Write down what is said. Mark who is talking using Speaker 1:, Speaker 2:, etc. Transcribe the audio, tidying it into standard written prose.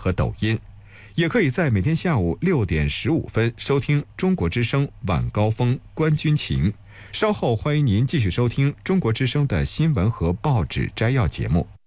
Speaker 1: 和抖音。也可以在每天下午6点15分收听中国之声晚高峰关军情。稍后欢迎您继续收听中国之声的新闻和报纸摘要节目。